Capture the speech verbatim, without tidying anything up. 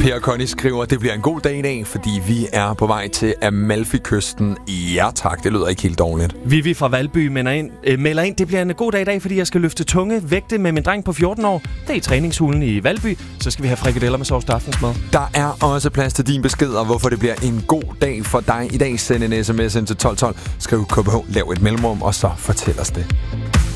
Per Conny skriver, det bliver en god dag i dag, fordi vi er på vej til Amalfi-kysten. Ja tak, det lyder ikke helt dårligt. Vivi fra Valby melder ind, øh, melder ind, det bliver en god dag i dag, fordi jeg skal løfte tunge vægte med min dreng på fjorten år. Det er i træningshulen i Valby, så skal vi have frikadeller med sovs til aftensmad. Der er også plads til din besked, og hvorfor det bliver en god dag for dig i dag. Send en sms ind til tolv tolv, skriv K B H, lav et mellemrum, og så fortæl os det.